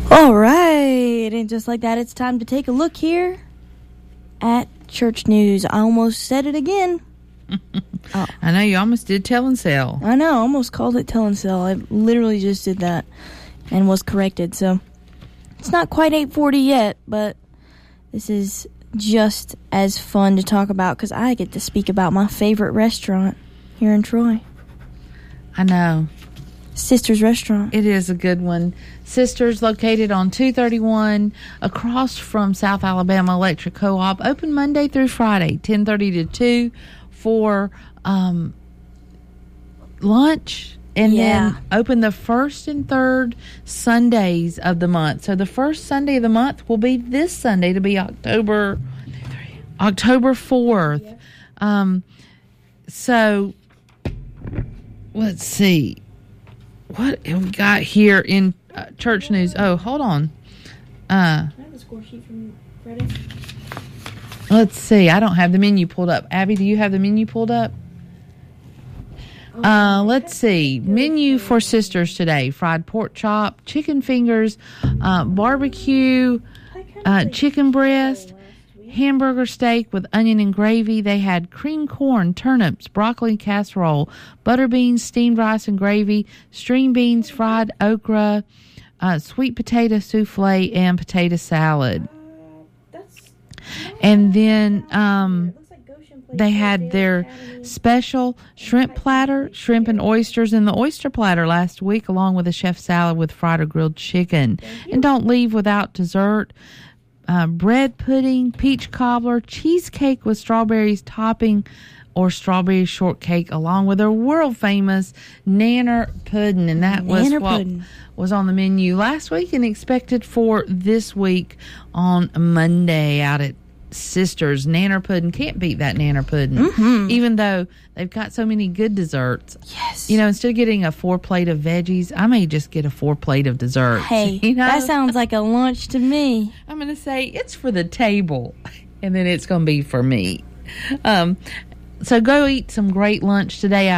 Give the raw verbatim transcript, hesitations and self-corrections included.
All right, and just like that, it's time to take a look here at church news. I almost said it again. oh. I know, you almost did tell and sell. I know, I almost called it tell and sell. I literally just did that and was corrected. So it's not quite eight forty yet, but this is just as fun to talk about because I get to speak about my favorite restaurant here in Troy. I know. Sister's Restaurant. It is a good one. Sister's, located on two thirty-one across from South Alabama Electric Co-op, open Monday through Friday, ten thirty to two for um, lunch, and yeah. then open the first and third Sundays of the month. So the first Sunday of the month will be this Sunday, to be October October fourth. Yeah. Um, so let's see. What have we got here in uh, church news? Oh, hold on. Uh, Can I have the score sheet from Friday? Let's see. I don't have the menu pulled up. Abby, do you have the menu pulled up? Uh, let's see. Menu for Sisters today. Fried pork chop, chicken fingers, uh, barbecue, uh, chicken breast, hamburger steak with onion and gravy. They had cream corn, turnips, broccoli casserole, butter beans, steamed rice and gravy, string beans, fried okra, uh, sweet potato souffle, and potato salad. And then um, they had their special shrimp platter, shrimp and oysters in the oyster platter last week, along with a chef salad with fried or grilled chicken. And don't leave without dessert. Uh, bread pudding, peach cobbler, cheesecake with strawberries topping, or strawberry shortcake, along with their world-famous nanner pudding. And that was nanner what pudding. was on the menu last week and expected for this week on Monday out at Sisters. Nanner pudding. Can't beat that nanner pudding. Mm-hmm. Even though they've got so many good desserts. Yes. You know, instead of getting a four plate of veggies, I may just get a four plate of desserts. Hey, you know? That sounds like a lunch to me. I'm going to say it's for the table, and then it's going to be for me. Um, so go eat some great lunch today.